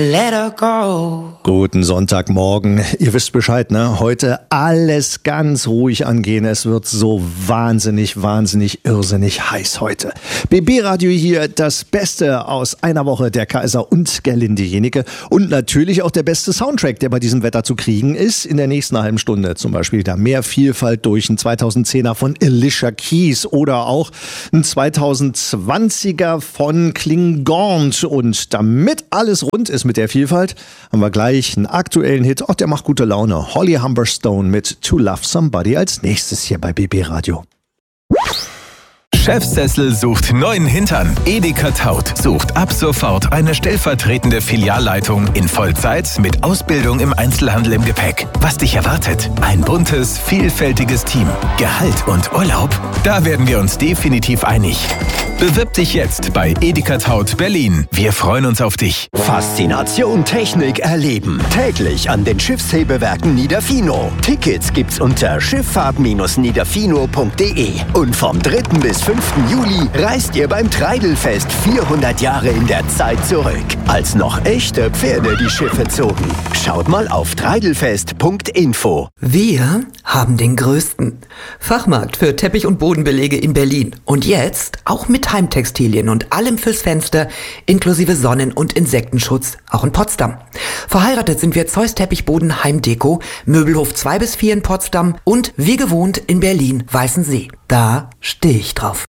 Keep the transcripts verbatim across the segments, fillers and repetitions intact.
Let her go. Guten Sonntagmorgen. Ihr wisst Bescheid, ne? Heute alles ganz ruhig angehen. Es wird so wahnsinnig, wahnsinnig, irrsinnig heiß heute. B B-Radio hier, das Beste aus einer Woche, der Kaiser und Gerlinde Jenike. Und natürlich auch der beste Soundtrack, der bei diesem Wetter zu kriegen ist. In der nächsten halben Stunde zum Beispiel da mehr Vielfalt durch ein zweitausendzehner von Alicia Keys oder auch ein zweitausendzwanziger von Klingant. Und damit alles rund ist mit der Vielfalt, haben wir gleich einen aktuellen Hit. Auch der macht gute Laune. Holly Humberstone mit To Love Somebody als nächstes hier bei B B Radio. Chefsessel sucht neuen Hintern. Edeka Taut sucht ab sofort eine stellvertretende Filialleitung in Vollzeit mit Ausbildung im Einzelhandel im Gepäck. Was dich erwartet? Ein buntes, vielfältiges Team. Gehalt und Urlaub? Da werden wir uns definitiv einig. Bewirb dich jetzt bei Edeka Taut Berlin. Wir freuen uns auf dich. Faszination Technik erleben. Täglich an den Schiffshebewerken Niederfino. Tickets gibt's unter schifffahrt Bindestrich niederfino punkt de. Und vom dritten bis fünften Juli reist ihr beim Treidelfest vierhundert Jahre in der Zeit zurück. Als noch echte Pferde die Schiffe zogen. Schaut mal auf treidelfest punkt info. Wir haben den größten Fachmarkt für Teppich- und Bodenbelege in Berlin. Und jetzt auch mit Heimtextilien und allem fürs Fenster, inklusive Sonnen- und Insektenschutz, auch in Potsdam. Verheiratet sind wir Zeus Teppichboden Heimdeko, Möbelhof zwei bis vier in Potsdam und wie gewohnt in Berlin Weißensee. Da stehe ich drauf.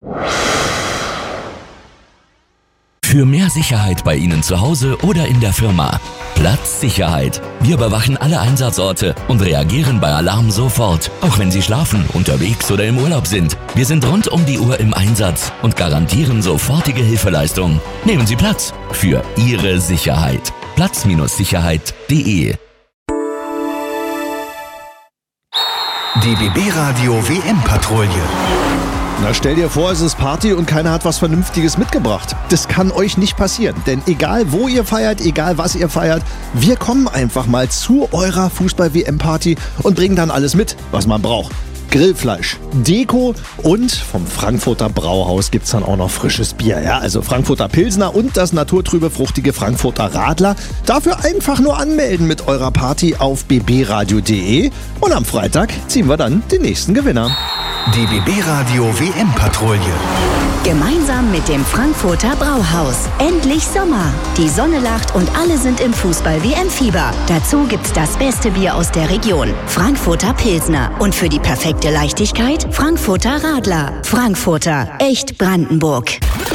Für mehr Sicherheit bei Ihnen zu Hause oder in der Firma. Platzsicherheit. Wir überwachen alle Einsatzorte und reagieren bei Alarm sofort, auch wenn Sie schlafen, unterwegs oder im Urlaub sind. Wir sind rund um die Uhr im Einsatz und garantieren sofortige Hilfeleistung. Nehmen Sie Platz für Ihre Sicherheit. Platz Sicherheit punkt de. Die B B-Radio W M-Patrouille. Na, stell dir vor, es ist Party und keiner hat was Vernünftiges mitgebracht. Das kann euch nicht passieren, denn egal wo ihr feiert, egal was ihr feiert, wir kommen einfach mal zu eurer Fußball-W M-Party und bringen dann alles mit, was man braucht. Grillfleisch, Deko und vom Frankfurter Brauhaus gibt's dann auch noch frisches Bier. Ja, also Frankfurter Pilsner und das naturtrübe, fruchtige Frankfurter Radler. Dafür einfach nur anmelden mit eurer Party auf b b radio punkt de und am Freitag ziehen wir dann den nächsten Gewinner. Die B B-Radio W M-Patrouille. Gemeinsam mit dem Frankfurter Brauhaus. Endlich Sommer. Die Sonne lacht und alle sind im Fußball-W M-Fieber. Dazu gibt's das beste Bier aus der Region. Frankfurter Pilsner. Und für die perfekte Leichtigkeit Frankfurter Radler. Frankfurter. Echt Brandenburg.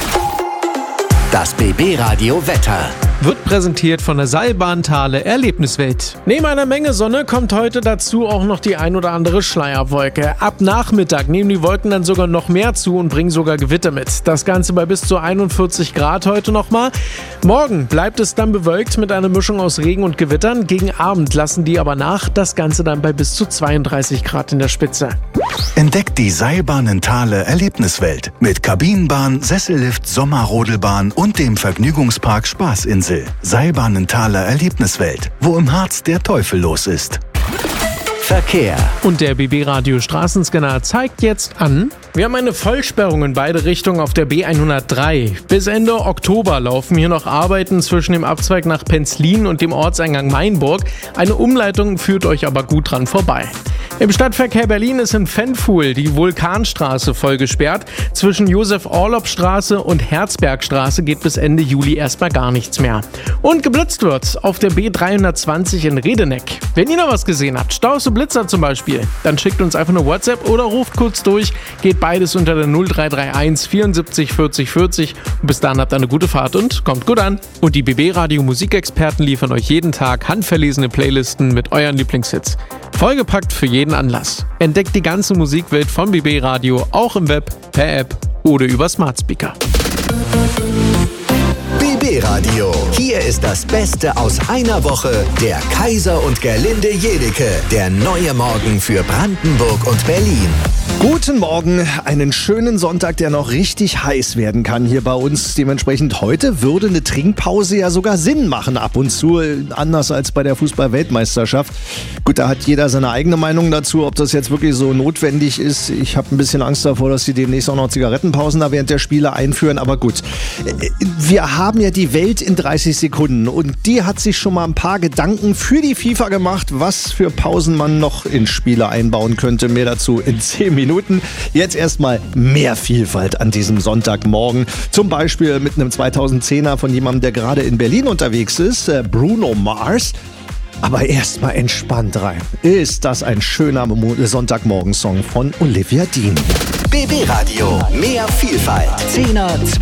Das B B-Radio Wetter. Wird präsentiert von der Seilbahn-Thale Erlebniswelt. Neben einer Menge Sonne kommt heute dazu auch noch die ein oder andere Schleierwolke. Ab Nachmittag nehmen die Wolken dann sogar noch mehr zu und bringen sogar Gewitter mit. Das Ganze bei bis zu einundvierzig Grad heute nochmal. Morgen bleibt es dann bewölkt mit einer Mischung aus Regen und Gewittern. Gegen Abend lassen die aber nach. Das Ganze dann bei bis zu zweiunddreißig Grad in der Spitze. Entdeckt die Seilbahn-Thale Erlebniswelt mit Kabinenbahn, Sessellift, Sommerrodelbahn und dem Vergnügungspark Spaßinsel. Seilbahn-Thale Erlebniswelt, wo im Harz der Teufel los ist. Verkehr. Und der B B-Radio Straßenscanner zeigt jetzt an, wir haben eine Vollsperrung in beide Richtungen auf der B hundertdrei. Bis Ende Oktober laufen hier noch Arbeiten zwischen dem Abzweig nach Penzlin und dem Ortseingang Mainburg. Eine Umleitung führt euch aber gut dran vorbei. Im Stadtverkehr Berlin ist in Fenfuhl die Vulkanstraße voll gesperrt. Zwischen Josef-Orlopp-Straße und Herzbergstraße geht bis Ende Juli erstmal gar nichts mehr. Und geblitzt wird auf der B dreihundertzwanzig in Redeneck. Wenn ihr noch was gesehen habt, Staus und Blitzer zum Beispiel, dann schickt uns einfach eine WhatsApp oder ruft kurz durch. Geht beides unter der null drei drei eins vierundsiebzig vierzig vierzig. Und bis dahin habt ihr eine gute Fahrt und kommt gut an. Und die B B-Radio Musikexperten liefern euch jeden Tag handverlesene Playlisten mit euren Lieblingshits. Vollgepackt für jeden Anlass. Entdeckt die ganze Musikwelt von B B Radio auch im Web, per App oder über Smart Speaker. B B-Radio. Hier ist das Beste aus einer Woche. Der Kaiser und Gerlinde Jenike. Der neue Morgen für Brandenburg und Berlin. Guten Morgen, einen schönen Sonntag, der noch richtig heiß werden kann hier bei uns. Dementsprechend heute würde eine Trinkpause ja sogar Sinn machen ab und zu, anders als bei der Fußball-Weltmeisterschaft. Gut, da hat jeder seine eigene Meinung dazu, ob das jetzt wirklich so notwendig ist. Ich habe ein bisschen Angst davor, dass sie demnächst auch noch Zigarettenpausen da während der Spiele einführen, aber gut. Wir haben ja die Welt in dreißig Sekunden und die hat sich schon mal ein paar Gedanken für die FIFA gemacht, was für Pausen man noch in Spiele einbauen könnte. Mehr dazu in zehn Minuten. Jetzt erstmal mehr Vielfalt an diesem Sonntagmorgen. Zum Beispiel mit einem zweitausendzehner von jemandem, der gerade in Berlin unterwegs ist, Bruno Mars. Aber erstmal entspannt rein. Ist das ein schöner Sonntagmorgensong von Olivia Dean. B B Radio, mehr Vielfalt. Zehner,